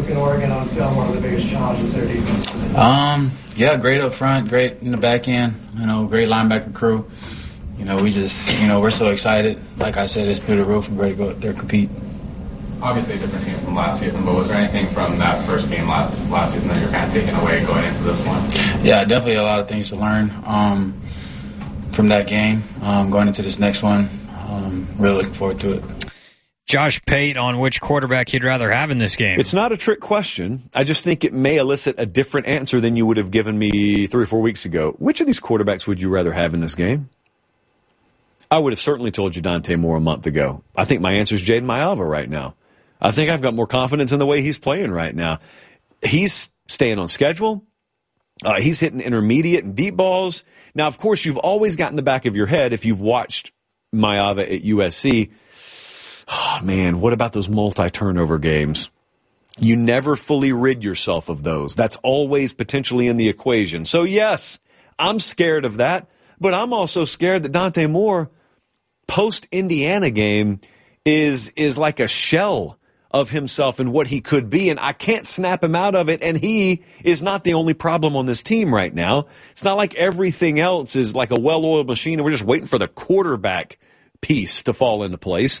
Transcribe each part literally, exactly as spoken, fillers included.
looking at Oregon on film, one of the biggest challenges their defense? Um, yeah, great up front, great in the back end. You know, great linebacker crew. You know, we just, you know, we're so excited. Like I said, it's through the roof and ready to go out there and compete. Obviously a different team from last season, but was there anything from that first game last last season that you're kind of taking away going into this one? Yeah, definitely a lot of things to learn um, from that game um, going into this next one. Um, really looking forward to it. Josh Pate on which quarterback you'd rather have in this game. It's not a trick question. I just think it may elicit a different answer than you would have given me three or four weeks ago. Which of these quarterbacks would you rather have in this game? I would have certainly told you Dante Moore a month ago. I think my answer is Jaden Maiava right now. I think I've got more confidence in the way he's playing right now. He's staying on schedule. Uh, he's hitting intermediate and deep balls. Now, of course, you've always got in the back of your head, if you've watched Maiava at U S C, oh, man, what about those multi-turnover games? You never fully rid yourself of those. That's always potentially in the equation. So, yes, I'm scared of that, but I'm also scared that Dante Moore, post-Indiana game, is is like a shell of himself and what he could be, and I can't snap him out of it, and he is not the only problem on this team right now. It's not like everything else is like a well-oiled machine, and we're just waiting for the quarterback piece to fall into place.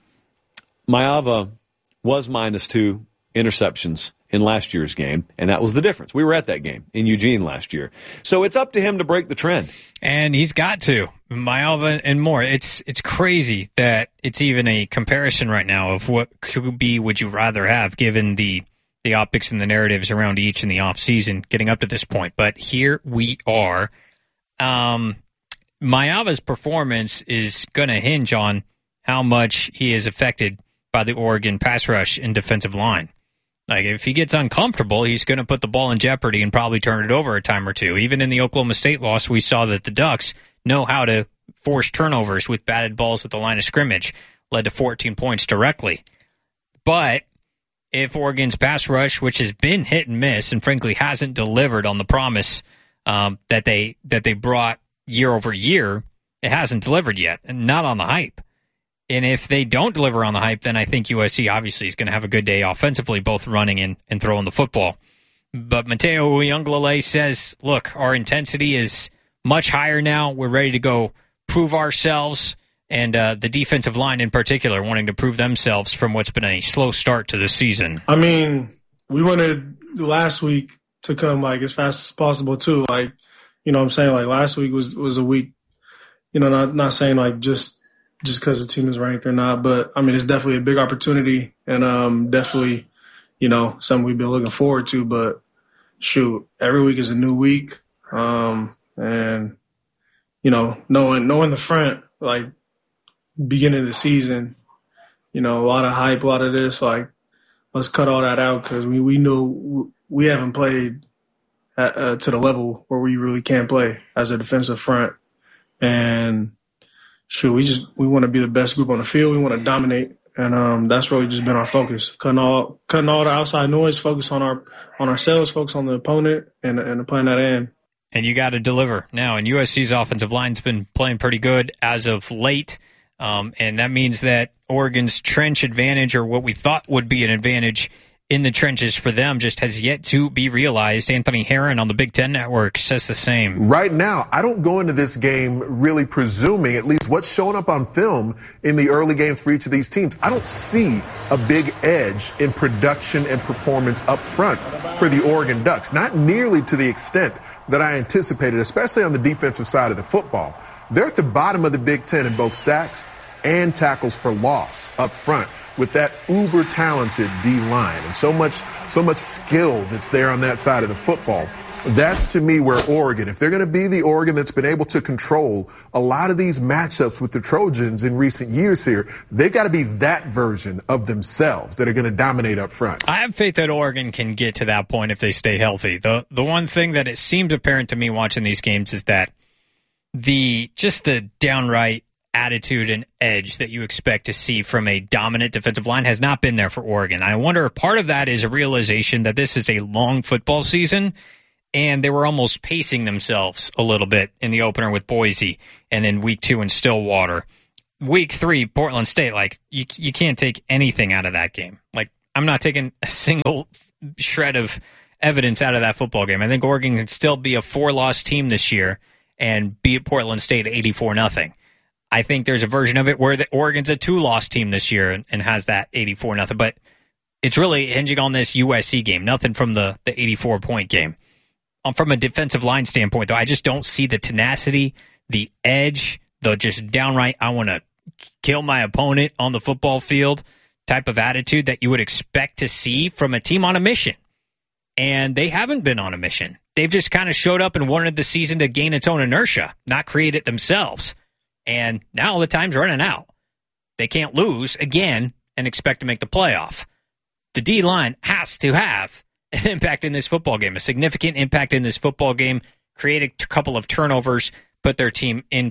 Maiava was minus two interceptions in last year's game, and that was the difference. We were at that game in Eugene last year. So it's up to him to break the trend. And he's got to. Maiava and more. It's it's crazy that it's even a comparison right now of what could be would you rather have given the the optics and the narratives around each in the offseason getting up to this point. But here we are. Um, Maiava's performance is going to hinge on how much he is affected by the Oregon pass rush and defensive line. Like, if he gets uncomfortable, he's going to put the ball in jeopardy and probably turn it over a time or two. Even in the Oklahoma State loss, we saw that the Ducks know how to force turnovers with batted balls at the line of scrimmage, led to fourteen points directly. But if Oregon's pass rush, which has been hit and miss and frankly hasn't delivered on the promise um, that they that they brought year over year, it hasn't delivered yet, and not on the hype. And if they don't deliver on the hype, then I think U S C obviously is going to have a good day offensively, both running and, and throwing the football. But Mateo Uiagalelei says, look, our intensity is much higher now. We're ready to go prove ourselves, and uh, the defensive line in particular wanting to prove themselves from what's been a slow start to the season. I mean, we wanted last week to come like as fast as possible too. Like, you know what I'm saying? Like last week was, was a week, you know, not not saying like just just because the team is ranked or not, but I mean, it's definitely a big opportunity and um, definitely, you know, something we've been looking forward to. But shoot, every week is a new week. Um, and, you know, knowing, knowing the front, like beginning of the season, you know, a lot of hype, a lot of this, like, let's cut all that out because we, we know we haven't played at, uh, to the level where we really can play as a defensive front. And shoot, we just we want to be the best group on the field. We want to dominate, and um, that's really just been our focus. Cutting all cutting all the outside noise, focus on our on ourselves, focus on the opponent, and and playing that in. And you got to deliver now. And U S C's offensive line's been playing pretty good as of late, um, and that means that Oregon's trench advantage, or what we thought would be an advantage in the trenches for them, just has yet to be realized. Anthony Herron on the Big Ten Network says the same. Right now, I don't go into this game really presuming at least what's showing up on film in the early games for each of these teams. I don't see a big edge in production and performance up front for the Oregon Ducks, not nearly to the extent that I anticipated, especially on the defensive side of the football. They're at the bottom of the Big Ten in both sacks and tackles for loss up front, with that uber talented D line and so much so much skill that's there on that side of the football. That's to me where Oregon, if they're going to be the Oregon that's been able to control a lot of these matchups with the Trojans in recent years here, they've got to be that version of themselves that are going to dominate up front. I have faith that Oregon can get to that point if they stay healthy. The the one thing that it seemed apparent to me watching these games is that the just the downright attitude and edge that you expect to see from a dominant defensive line has not been there for Oregon. I wonder if part of that is a realization that this is a long football season, and they were almost pacing themselves a little bit in the opener with Boise, and in week two in Stillwater. Week three, Portland State, like, you you can't take anything out of that game. Like, I'm not taking a single shred of evidence out of that football game. I think Oregon can still be a four-loss team this year and beat Portland State eighty-four nothing. I think there's a version of it where the Oregon's a two-loss team this year and, and has that eighty-four nothing. But it's really hinging on this U S C game. Nothing from the, the eighty-four point game. Um, from a defensive line standpoint, though, I just don't see the tenacity, the edge, the just downright, I want to kill my opponent on the football field type of attitude that you would expect to see from a team on a mission. And they haven't been on a mission. They've just kind of showed up and wanted the season to gain its own inertia, not create it themselves. And now the time's running out. They can't lose again and expect to make the playoff. The D-line has to have an impact in this football game, a significant impact in this football game, create a couple of turnovers, put their team in